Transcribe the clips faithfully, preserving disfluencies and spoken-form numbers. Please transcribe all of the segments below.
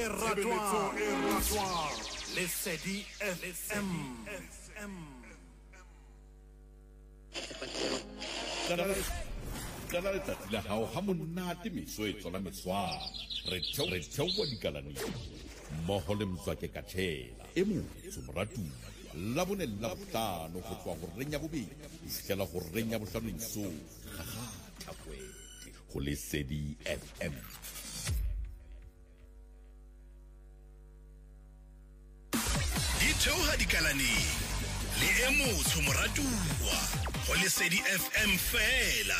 Ratwa, Ratwa, Lesedi F M. Kana letsatsi la hao ha monate meso e tswela meswana re theowa dikalane mmoho le Mtswake Kathela e motho moratuwa la bone la bohlano go tswa go reng ya bobedi e fihlela go reng ya bohlano isong gagata kwete go Lesedi F M. Di theoha dikalaneng le e motho moratuwa go Lesedi F M fela.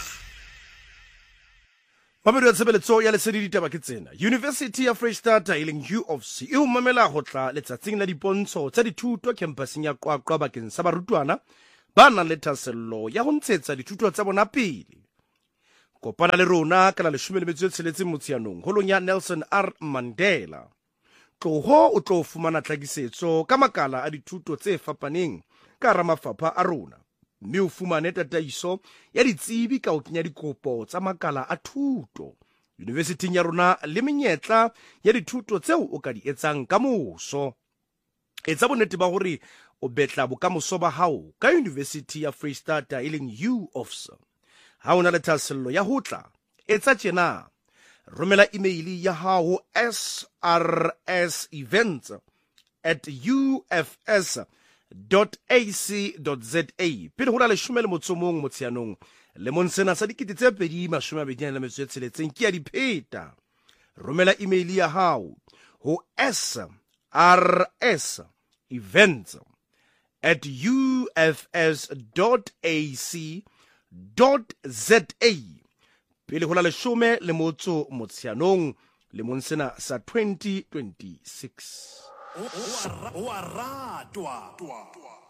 Mamedu ya tshebeletso ya Lesedi ditaba ke tsena. University ya Freystata e leng U of C e o mamela go tla letsatsing la dipontsho tsa dithuto campuseng ya Qwaqwa bakeng sa barutwana ba nang le thasello ya go ntshetsa dithuto tsa bona pele. Kopana le rona ka la leshome le metso e tsheletseng Motsheanong holong ya Nelson R Mandela. Tloho o tlo fumana tlhakisetso ka makala a dithuto tse fapaneng ka hara mafapha a rona. Mme o fumane tataiso ya ditsebi ka o kenya dikopo tsa makala a thuto universiting ya rona le menyetla ya dithuto tseo o ka di etsang ka moso. Etsa bonnete ba hore o betla bokamoso ba hao ka University ya Freystata e leng U of S. Ha o na le thasello ya hotla etsa tjena. Romela emaili ya hao s r s events at u f s dot a c dot z a pele ho la leshome le motso mong Motsheanong lemong sena sa dikete tse pedi mashome a mabedi le metso e tsheletseng ke ya dipheta. Romela emaili ya hao ho s r s events at u f s dot a c dot z a pele ho la leshome le motso Motsheanong lemong sena sa twenty twenty-six. Wa ratwa.